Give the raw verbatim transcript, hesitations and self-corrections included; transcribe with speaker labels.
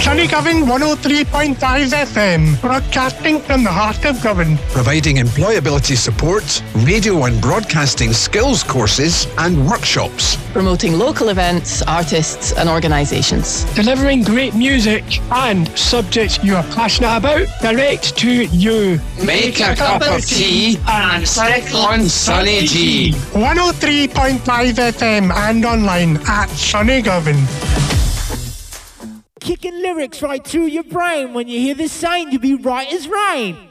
Speaker 1: Sunnygovan one oh three point five F M, broadcasting from the heart of Govan.
Speaker 2: Providing employability support, radio and broadcasting skills courses and workshops.
Speaker 3: Promoting local events, artists and organisations.
Speaker 1: Delivering great music and subjects you are passionate about direct to you.
Speaker 4: Make a cup of tea and click on Sunny G.
Speaker 1: one oh three point five F M and online at Sunnygovan.
Speaker 5: Kicking lyrics right through your brain. When you hear this sound, you'll be right as rain.